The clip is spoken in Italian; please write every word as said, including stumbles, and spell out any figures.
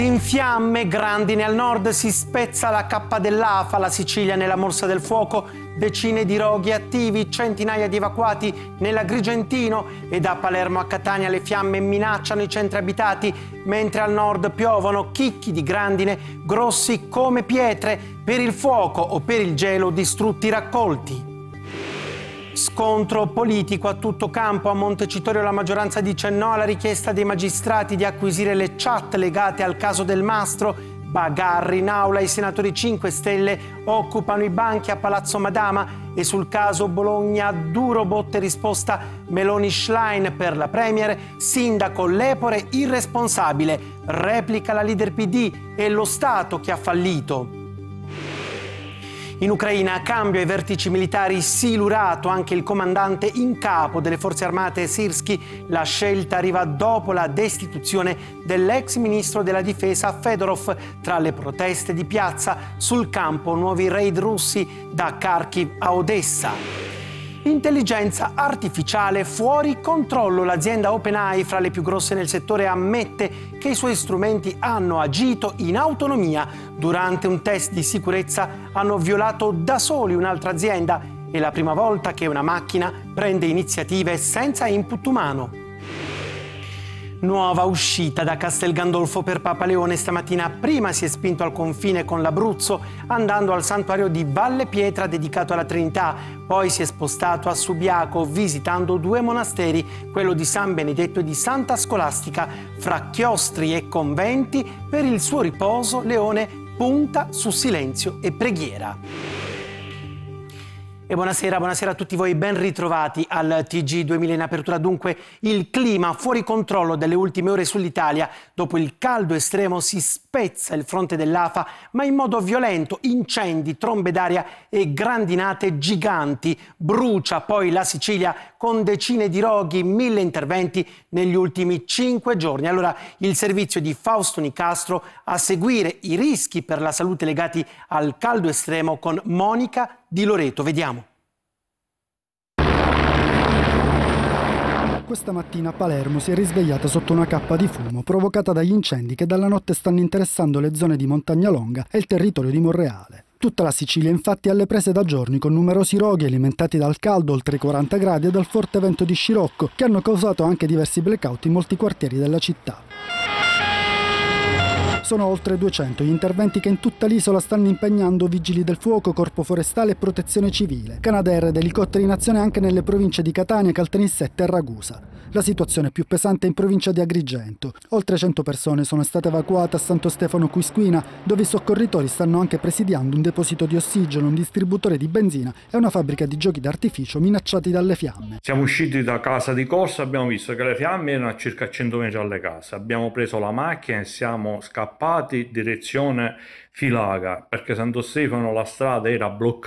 In fiamme, grandine al nord, si spezza la cappa dell'Afa, la Sicilia nella morsa del fuoco, decine di roghi attivi, centinaia di evacuati nell'Agrigentino e da Palermo a Catania le fiamme minacciano i centri abitati, mentre al nord piovono chicchi di grandine grossi come pietre per il fuoco o per il gelo distrutti i raccolti. Scontro politico a tutto campo. A Montecitorio la maggioranza dice no alla richiesta dei magistrati di acquisire le chat legate al caso Del Mastro. Bagarri in aula, i senatori cinque Stelle occupano i banchi a Palazzo Madama e sul caso Bologna duro botte risposta Meloni-Schlein per la Premier. Sindaco Lepore irresponsabile, replica la leader P D, e lo Stato che ha fallito. In Ucraina, cambio ai vertici militari, silurato anche il comandante in capo delle forze armate Sirski. La scelta arriva dopo la destituzione dell'ex ministro della difesa Fedorov. Tra le proteste di piazza, sul campo nuovi raid russi da Kharkiv a Odessa. Intelligenza artificiale fuori controllo. L'azienda OpenAI, fra le più grosse nel settore, ammette che i suoi strumenti hanno agito in autonomia. Durante un test di sicurezza hanno violato da soli un'altra azienda. È la prima volta che una macchina prende iniziative senza input umano. Nuova uscita da Castel Gandolfo per Papa Leone. Stamattina prima si è spinto al confine con l'Abruzzo andando al santuario di Valle Pietra dedicato alla Trinità. Poi si è spostato a Subiaco visitando due monasteri, quello di San Benedetto e di Santa Scolastica. Fra chiostri e conventi, per il suo riposo Leone punta su silenzio e preghiera. E buonasera, buonasera a tutti voi, ben ritrovati al T G duemila in apertura. Dunque, il clima fuori controllo delle ultime ore sull'Italia. Dopo il caldo estremo si spezza il fronte dell'Afa, ma in modo violento. Incendi, trombe d'aria e grandinate giganti. Brucia poi la Sicilia con decine di roghi, mille interventi negli ultimi cinque giorni. Allora, il servizio di Fausto Nicastro a seguire i rischi per la salute legati al caldo estremo con Monica Di Loreto. Vediamo. Questa mattina a Palermo si è risvegliata sotto una cappa di fumo provocata dagli incendi che dalla notte stanno interessando le zone di Montagnalonga e il territorio di Monreale. Tutta la Sicilia infatti è alle prese da giorni con numerosi roghi alimentati dal caldo oltre i quaranta gradi e dal forte vento di scirocco che hanno causato anche diversi blackout in molti quartieri della città. Sono oltre duecento gli interventi che in tutta l'isola stanno impegnando vigili del fuoco, corpo forestale e protezione civile, Canadair ed elicotteri in azione anche nelle province di Catania, Caltanissetta e Ragusa. La situazione più pesante è in provincia di Agrigento. Oltre cento persone sono state evacuate a Santo Stefano Quisquina, dove i soccorritori stanno anche presidiando un deposito di ossigeno, un distributore di benzina e una fabbrica di giochi d'artificio minacciati dalle fiamme. Siamo usciti da casa di corsa, abbiamo visto che le fiamme erano a circa cento metri dalle case. Abbiamo preso la macchina e siamo scappati direzione Filaga, perché Santo Stefano la strada era bloccata